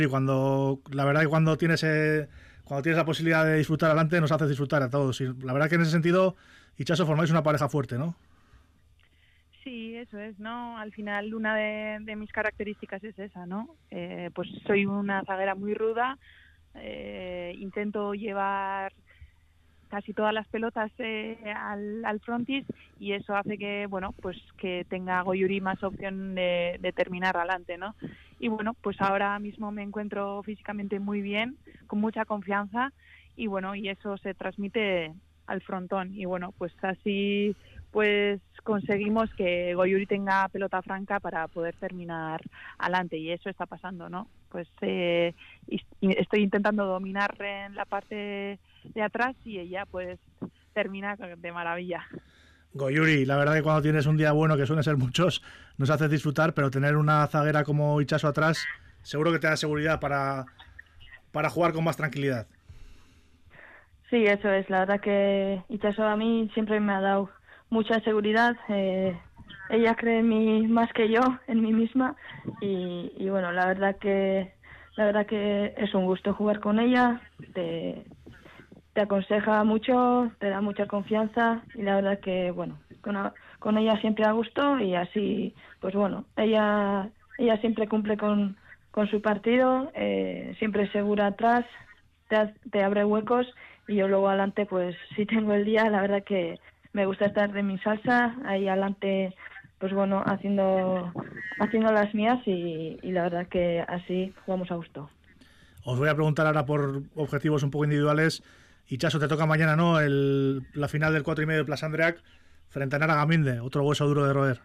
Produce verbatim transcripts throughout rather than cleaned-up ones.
Y cuando, la verdad que cuando tienes, eh, cuando tienes la posibilidad de disfrutar adelante, nos haces disfrutar a todos. Y la verdad que en ese sentido, Itxaso, formáis una pareja fuerte, ¿no? Sí, eso es, ¿no? Al final una de, de mis características es esa, ¿no? Eh, pues soy una zaguera muy ruda, eh, intento llevar casi todas las pelotas eh, al, al frontis y eso hace que, bueno, pues que tenga Goyuri más opción de, de terminar adelante, ¿no? Y bueno, pues ahora mismo me encuentro físicamente muy bien, con mucha confianza y bueno, y eso se transmite al frontón y bueno, pues así pues conseguimos que Goyuri tenga pelota franca para poder terminar adelante y eso está pasando, ¿no? Pues eh, y, y estoy intentando dominar en la parte de atrás y ella pues termina de maravilla. Goyuri, la verdad que cuando tienes un día bueno, que suelen ser muchos, nos haces disfrutar, pero tener una zaguera como Itxaso atrás, seguro que te da seguridad para, para jugar con más tranquilidad. Sí, eso es, la verdad que Itxaso a mí siempre me ha dado mucha seguridad, eh, ella cree en mí más que yo, en mí misma, y, y bueno, la verdad que la verdad que es un gusto jugar con ella, te, te aconseja mucho, te da mucha confianza, y la verdad que, bueno, con, con ella siempre a gusto, y así, pues bueno, ella ella siempre cumple con, con su partido, eh, siempre es segura atrás, te, te abre huecos, y yo luego adelante, pues si tengo el día, la verdad que me gusta estar de mi salsa, ahí adelante, pues bueno, haciendo haciendo las mías y, y la verdad que así jugamos a gusto. Os voy a preguntar ahora por objetivos un poco individuales. Itxaso, te toca mañana, ¿no? El, la final del cuatro y medio de Plaza Andreac frente a Nara Gaminde, otro hueso duro de roer.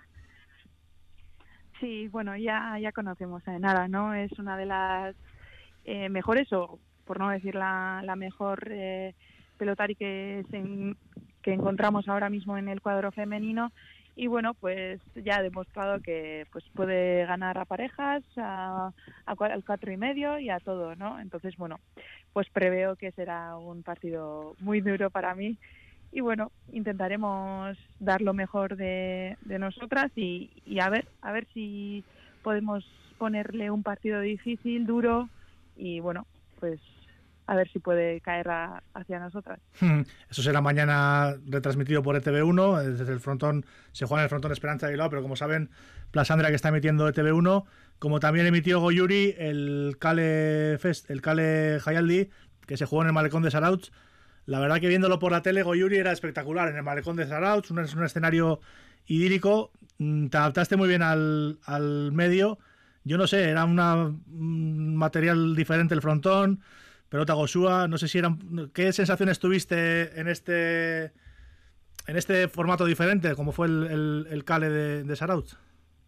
Sí, bueno, ya, ya conocemos a Nara, ¿no? Es una de las eh, mejores, o por no decir la, la mejor eh, pelotari que se que encontramos ahora mismo en el cuadro femenino y bueno, pues ya ha demostrado que pues puede ganar a parejas, a, a, al cuatro y medio y a todo, ¿no? Entonces, bueno, pues preveo que será un partido muy duro para mí y bueno, intentaremos dar lo mejor de, de nosotras y, y a ver, a ver si podemos ponerle un partido difícil, duro y bueno, pues a ver si puede caer a, hacia nosotras. Eso será mañana retransmitido por E T V uno, desde el frontón, se juega en el frontón Esperanza de Bilbao, pero como saben, Plaza Andreac que está emitiendo E T V uno, como también emitió Goyuri el Kale Fest, el Kale Jaialdi, que se jugó en el Malecón de Zarautz. La verdad que viéndolo por la tele, Goyuri era espectacular en el Malecón de Zarautz, un, un escenario idílico, te adaptaste muy bien al, al medio, yo no sé, era una, un material diferente el frontón, pelota Gosúa, no sé si eran, ¿qué sensaciones tuviste en este en este formato diferente, como fue el, el, el Cale de, de Zarautz?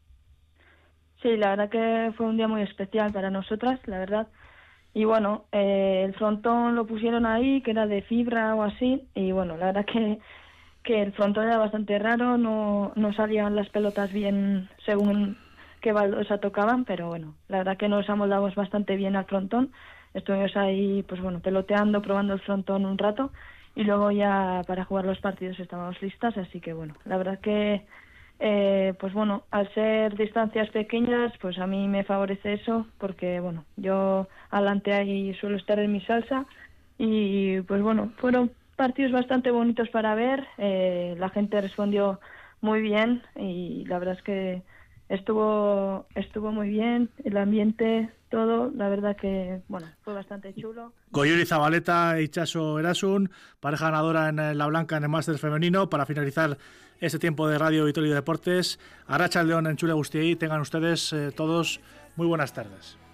Sí, la verdad que fue un día muy especial para nosotras, la verdad. Y bueno, eh, el frontón lo pusieron ahí, que era de fibra o así, y bueno, la verdad que, que el frontón era bastante raro, no, no salían las pelotas bien según qué baldosa tocaban, pero bueno, la verdad que nos amoldamos bastante bien al frontón. Estuvimos ahí, pues bueno, peloteando, probando el frontón un rato y luego ya para jugar los partidos estábamos listas, así que bueno, la verdad que, eh, pues bueno, al ser distancias pequeñas, pues a mí me favorece eso, porque bueno, yo adelante ahí suelo estar en mi salsa y pues bueno, fueron partidos bastante bonitos para ver, eh, la gente respondió muy bien y la verdad es que estuvo estuvo muy bien, el ambiente, todo, la verdad que, bueno, fue bastante chulo. Goyuri Zabaleta e Itxaso Erasun, pareja ganadora en la Blanca en el Máster femenino, para finalizar este tiempo de Radio Vitoria y Deportes. Arratsalde on entzule guztiei, tengan ustedes eh, todos muy buenas tardes.